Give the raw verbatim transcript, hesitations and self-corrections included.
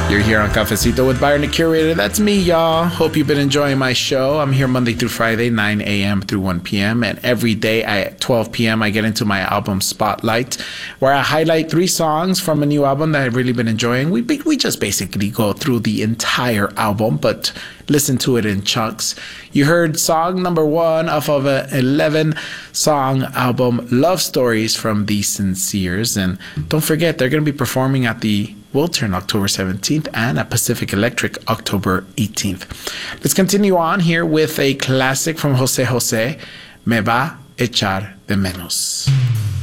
You're here on Cafecito with Byron, the Curator. That's me, y'all. Hope you've been enjoying my show. I'm here Monday through Friday, nine a.m. through one p.m. And every day at twelve p.m., I get into my album Spotlight, where I highlight three songs from a new album that I've really been enjoying. We we just basically go through the entire album, but listen to it in chunks. You heard song number one off of an eleven-song album, Love Stories from The Sinceres. And don't forget, they're going to be performing at the Wiltern October seventeenth and at Pacific Electric October eighteenth. Let's continue on here with a classic from Jose Jose, Me Va Echar de Menos.